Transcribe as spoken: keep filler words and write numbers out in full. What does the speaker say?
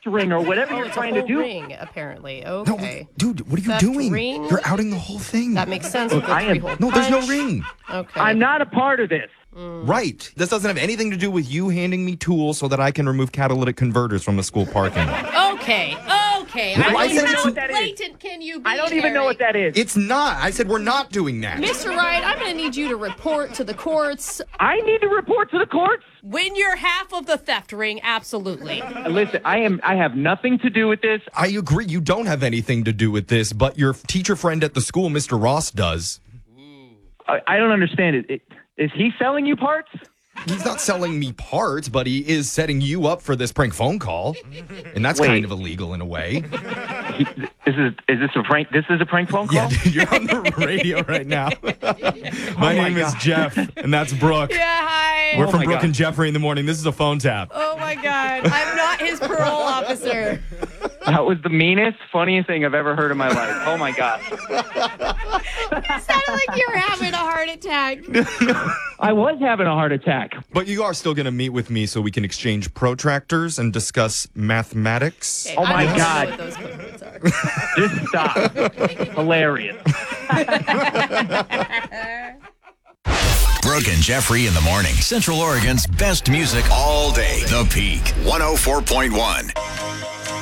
ring or whatever Oh, you're it's trying a to whole do. ring, apparently. No, Okay. dude, what are you Theft doing? ring? You're outing the whole thing. That makes sense with the I am- three-hole no, there's no punch. ring. Okay. I'm not a part of this. Right. This doesn't have anything to do with you handing me tools so that I can remove catalytic converters from the school parking lot. Okay. Okay. Well, I I said mean, it's- how that is. blatant can you be, I don't even know what that is. It's not. I said we're not doing that. Mister Wright, I'm going to need you to report to the courts. I need to report to the courts. When you're half of the theft ring, absolutely. Listen, I am. I have nothing to do with this. I agree. You don't have anything to do with this, but your teacher friend at the school, Mister Ross, does. I, I don't understand it. it. Is he selling you parts? He's not selling me parts, but he is setting you up for this prank phone call. And that's Wait. kind of illegal in a way. He, this is. Is this a prank? This is a prank phone call. Yeah, dude, you're on the radio right now. My my name is God. Jeff, and that's Brooke. Yeah, hi. We're Oh from my Brooke God. and Jeffrey in the morning. This is a phone tap. Oh, my God. I'm not his parole officer. That was the meanest, funniest thing I've ever heard in my life. Oh my God. It sounded like you were having a heart attack. I was having a heart attack. But you are still going to meet with me so we can exchange protractors and discuss mathematics. Okay, Oh, I my don't know God. what those codes are. Just stop. Hilarious. Brooke and Jeffrey in the morning. Central Oregon's best music all day. The Peak one oh four point one.